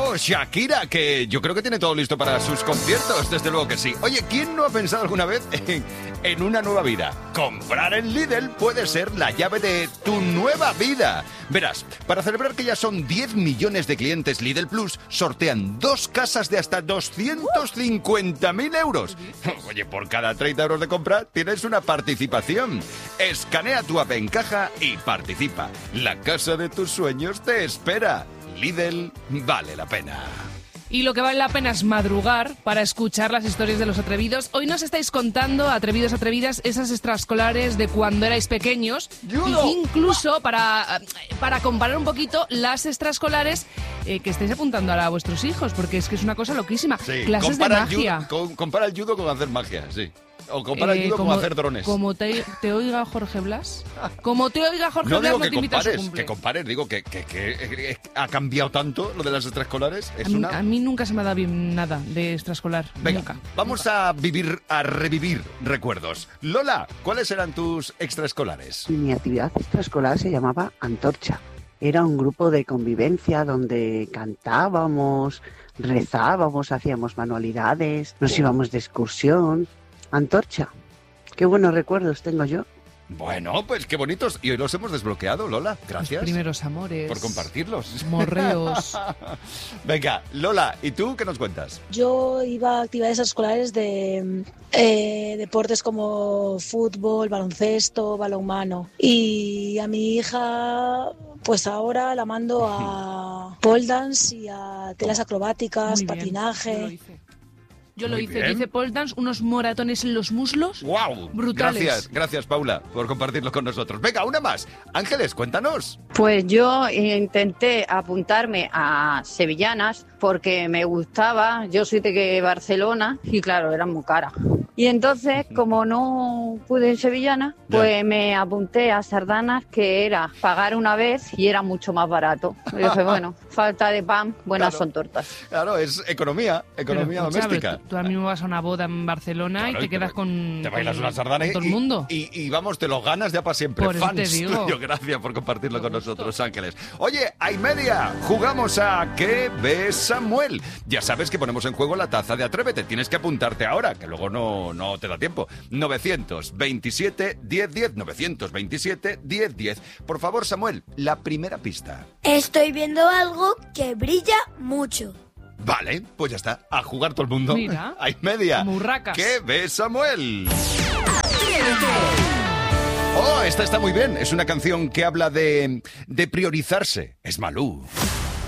Bueno, Shakira, que yo creo que tiene todo listo para sus conciertos, desde luego que sí. Oye, ¿quién no ha pensado alguna vez en una nueva vida? Comprar en Lidl puede ser la llave de tu nueva vida. Verás, para celebrar que ya son 10 millones de clientes Lidl Plus, sortean 2 casas de hasta 250.000 euros. Oye, por cada 30 euros de compra tienes una participación. Escanea tu app en caja y participa. La casa de tus sueños te espera. Lidl vale la pena. Y lo que vale la pena es madrugar para escuchar las historias de los atrevidos. Hoy nos estáis contando, atrevidos, atrevidas, esas extraescolares de cuando erais pequeños. ¡Judo! Y incluso para comparar un poquito las extraescolares que estáis apuntando a vuestros hijos, porque es que es una cosa loquísima. Sí, Clases de magia. Compara el judo con hacer magia, sí. O compara el judo con hacer drones. Como te oiga Jorge Blas. Como te oiga Jorge No Blas, digo no que te invita a su compares, cumple. que compares. Digo que ha cambiado tanto lo de las extraescolares. A mí nunca se me ha dado bien nada de extraescolar. Venga, Nunca. vamos a revivir recuerdos. Lola, ¿cuáles eran tus extraescolares? Mi actividad extraescolar se llamaba Antorcha. Era un grupo de convivencia donde cantábamos, rezábamos, hacíamos manualidades, nos íbamos de excursión. Antorcha. Qué buenos recuerdos tengo yo. Bueno, pues qué bonitos. Y hoy los hemos desbloqueado, Lola. Gracias. Los primeros amores. Por compartirlos. Morreos. Venga, Lola, ¿y tú qué nos cuentas? Yo iba a actividades escolares de deportes como fútbol, baloncesto, balonmano. Y a mi hija, pues ahora la mando a pole dance y a telas acrobáticas, Muy bien, patinaje. Yo lo Muy hice. bien. Yo hice pole dance, unos moratones en los muslos. ¡Wow! Brutales. Gracias, Paula, por compartirlo con nosotros. Venga, una más. Ángeles, cuéntanos. Pues yo intenté apuntarme a sevillanas porque me gustaba. Yo soy de Barcelona y claro, eran muy caras. Y entonces, como no pude en sevillana, pues me apunté a sardanas, que era pagar una vez y era mucho más barato. Y dije, bueno, falta de pan, buenas Claro. son tortas. Claro, es economía Pero, escucha, doméstica. pero tú ahora mismo vas a una boda en Barcelona Claro, y te quedas con... Te bailas con- una sardana con todo el mundo. y vamos, te lo ganas ya para siempre. Por eso te Fans digo. tuyo, gracias por compartirlo con nosotros, Ángeles. Oye, hay media. Jugamos a ¿Qué ves, Samuel? Ya sabes que ponemos en juego la taza de Atrévete. Tienes que apuntarte ahora, que luego no te da tiempo. 927 1010, 927 1010. Por favor, Samuel, la primera pista. Estoy viendo algo que brilla mucho. Vale, pues ya está. A jugar todo el mundo. Mira. Hay media. Como urracas. ¿Qué ves, Samuel? Oh, esta está muy bien. Es una canción que habla de priorizarse. Es Malú.